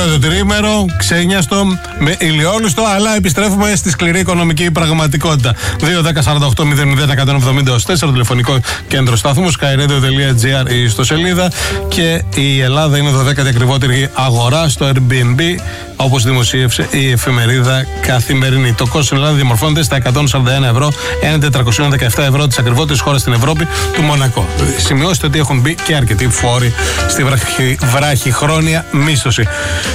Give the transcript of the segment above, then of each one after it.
το τριήμερο, ξένιαστο, με ηλιόλουστο, αλλά επιστρέφουμε στη σκληρή οικονομική πραγματικότητα. 2-10-48-00-170-4, τηλεφωνικό κέντρο σταθμού, skyradio.gr η ιστοσελίδα, και η Ελλάδα είναι 12η ακριβότερη αγορά στο Airbnb, όπως δημοσίευσε η εφημερίδα Καθημερινή. Το κόστος στην Ελλάδα διαμορφώνεται στα 141 ευρώ, έναντι 417 ευρώ της ακριβότερης χώρας στην Ευρώπη, του Μονακό. Σημειώστε ότι έχουν μπει και αρκετοί φόροι στη βραχυχρόνια μίσθωση.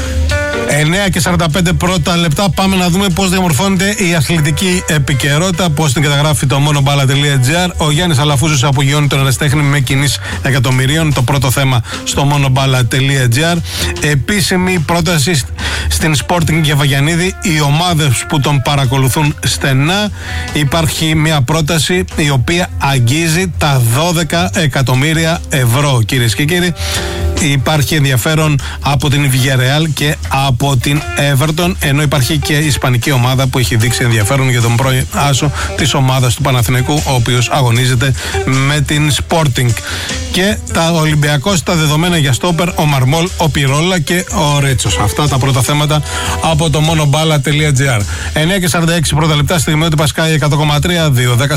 9:45 πρώτα λεπτά. Πάμε να δούμε πώς διαμορφώνεται η αθλητική επικαιρότητα, πώς την καταγράφει το monoballa.gr. Ο Γιάννης Αλαφούζος απογειώνει τον ερασιτέχνη με κινήσεις εκατομμυρίων. Το πρώτο θέμα στο monoballa.gr. Επίσημη πρόταση στην Sporting για Βαγιανίδη. Οι ομάδες που τον παρακολουθούν στενά. Υπάρχει μια πρόταση η οποία αγγίζει τα 12 εκατομμύρια ευρώ, κυρίες και κύριοι. Υπάρχει ενδιαφέρον από την Villarreal και από την Everton, ενώ υπάρχει και η ισπανική ομάδα που έχει δείξει ενδιαφέρον για τον πρώην άσο της ομάδας του Παναθηναϊκού, ο οποίος αγωνίζεται με την Sporting. Και τα Ολυμπιακός, τα δεδομένα για στόπερ, ο Μαρμόλ, ο Πιρόλα και ο Ρέτσος. Αυτά τα πρώτα θέματα από το monoballa.gr. 9:46 πρώτα λεπτά, στιγμιότυπα Sky 100,3,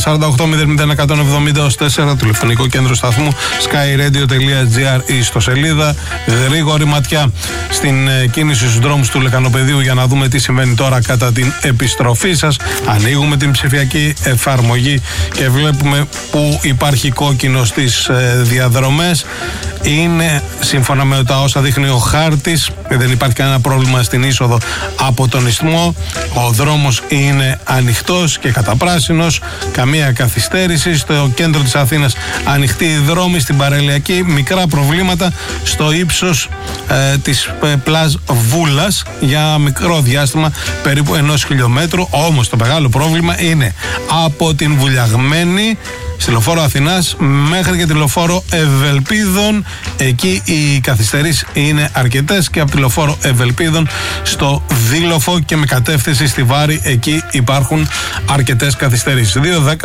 2-10-48-00-170-4, τηλεφωνικό κέντρο σταθμού, skyradio.gr η ιστοσελίδα. Γρήγορη ματιά στην κίνηση στους δρόμους του Λεκανοπεδίου για να δούμε τι συμβαίνει τώρα κατά την επιστροφή σας. Ανοίγουμε την ψηφιακή εφαρμογή και βλέπουμε που υπάρχει κόκκινο στις διαδρομές. Είναι σύμφωνα με τα όσα δείχνει ο χάρτης, δεν υπάρχει κανένα πρόβλημα στην είσοδο από τον Ισθμό. Ο δρόμος είναι ανοιχτός και καταπράσινος, καμία καθυστέρηση. Στο κέντρο της Αθήνας ανοιχτή η δρόμη, στην παραλιακή μικρά προβλήματα στο ύψος της Πλάζ Βούλας για μικρό διάστημα περίπου 1 χιλιόμετρου. Όμως το μεγάλο πρόβλημα είναι από την Βουλιαγμένη στη λεωφόρο Αθηνάς μέχρι και τη λεωφόρο Ευελπίδων. Εκεί οι καθυστερήσεις είναι αρκετές, και από τη λεωφόρο Ευελπίδων στο Δήλοφο και με κατεύθυνση στη Βάρη, εκεί υπάρχουν αρκετές καθυστερήσεις.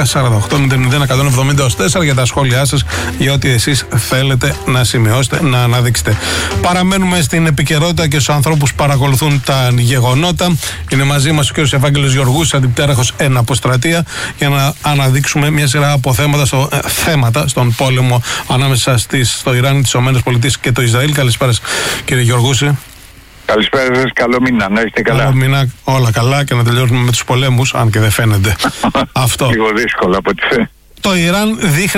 2-10-48-00-170-4 για τα σχόλιά σας, για ό,τι εσείς θέλετε να σημειώσετε, να αναδείξετε. Παραμένουμε στην επικαιρότητα και στους ανθρώπους που παρακολουθούν τα γεγονότα. Είναι μαζί μας ο κ. Ευάγγελος Γεωργούς, αντιπτέραχος εν αποστρατεία, για να αναδείξουμε μια σειρά από θέματα στον πόλεμο ανάμεσα στο Ιράν, τις ΗΠΑ και το Ισραήλ. Καλησπέρα, κύριε Γεωργούση. Καλησπέρα σας, καλό μήνα, να είστε καλά. Καλό μήνα, όλα καλά, και να τελειώσουμε με τους πολέμους, αν και δεν φαίνεται αυτό. Λίγο δύσκολο από ό,τι φαίνεται. Το Ιράν δείχνει